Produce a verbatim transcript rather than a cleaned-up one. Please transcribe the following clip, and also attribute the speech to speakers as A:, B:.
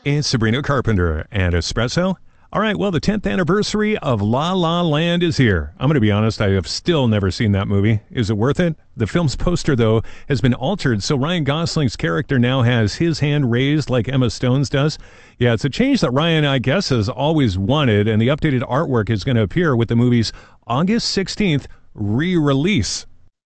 A: It's Sabrina Carpenter and Espresso. All right, well, the tenth anniversary of La La Land is here. I'm going to be honest, I have still never seen that movie. Is it worth it? The film's poster, though, has been altered, so Ryan Gosling's character now has his hand raised like Emma Stone's does. Yeah, it's a change that Ryan, I guess, has always wanted, and the updated artwork is going to appear with the movie's August sixteenth re-release.